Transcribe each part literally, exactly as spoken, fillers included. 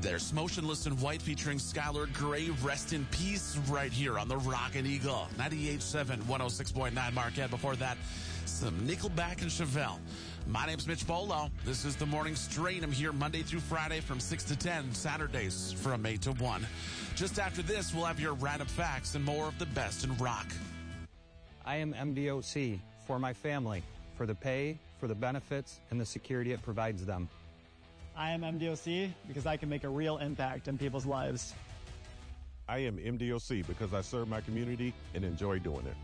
There's Motionless in White featuring Skylar Grey, Rest in Peace, right here on the Rockin' Eagle. ninety-eight point seven, one oh six point nine Marquette. Before that, some Nickelback and Chevelle. My name's Mitch Bolo. This is the Morning Strain. I'm here Monday through Friday from six to ten, Saturdays from eight to one. Just after this, we'll have your random facts and more of the best in rock. I am M D O C for my family, for the pay, for the benefits, and the security it provides them. I am M D O C because I can make a real impact in people's lives. I am M D O C because I serve my community and enjoy doing it.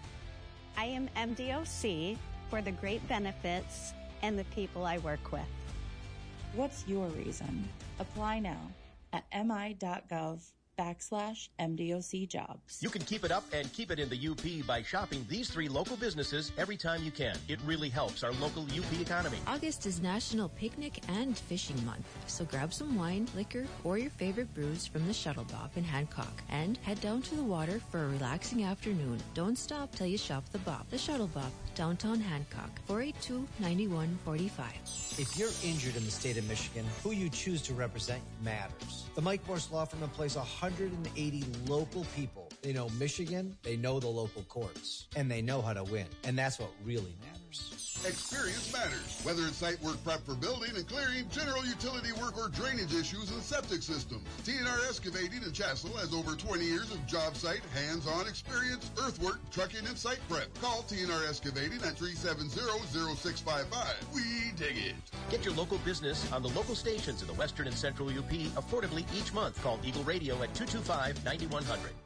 I am M D O C for the great benefits and the people I work with. What's your reason? Apply now at mi.gov backslash MDOC jobs. You can keep it up and keep it in the U P by shopping these three local businesses every time you can. It really helps our local U P economy. August is National Picnic and Fishing Month, so grab some wine, liquor, or your favorite brews from the Shuttle Bop in Hancock and head down to the water for a relaxing afternoon. Don't stop till you shop the Bop. The Shuttle Bop, downtown Hancock, four eight two, nine one four five. If you're injured in the state of Michigan, who you choose to represent matters. The Mike Morse Law Firm employs one hundred eighty local people. They know Michigan, they know the local courts, and they know how to win. And that's what really matters. Experience matters. Whether it's site work prep for building and clearing, general utility work, or drainage issues and septic systems, T and R Excavating in Chassell has over twenty years of job site, hands-on experience, earthwork, trucking, and site prep. Call T and R Excavating at three seven zero, zero six five five. We dig it. Get your local business on the local stations in the western and central U P affordably each month. Call Eagle Radio at two two five, nine one zero zero.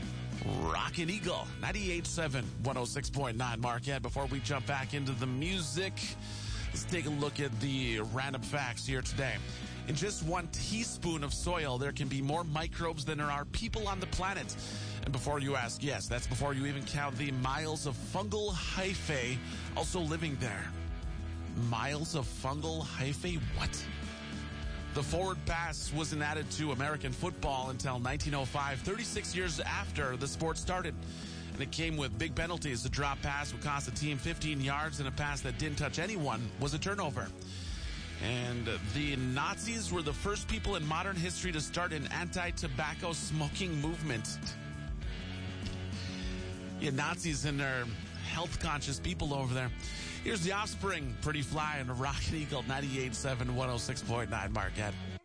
Rockin' Eagle, ninety-eight point seven, one oh six point nine Marquette. Before we jump back into the music, let's take a look at the random facts here today. In just one teaspoon of soil, there can be more microbes than there are people on the planet. And before you ask, yes, that's before you even count the miles of fungal hyphae also living there. Miles of fungal hyphae? What? The forward pass wasn't added to American football until nineteen oh five, thirty-six years after the sport started. And it came with big penalties. A drop pass would cost the team fifteen yards, and a pass that didn't touch anyone was a turnover. And the Nazis were the first people in modern history to start an anti-tobacco smoking movement. Yeah, Nazis and their health-conscious people over there. Here's The Offspring, Pretty Fly, on the Rockin' Eagle, ninety-eight point seven, one oh six point nine Marquette.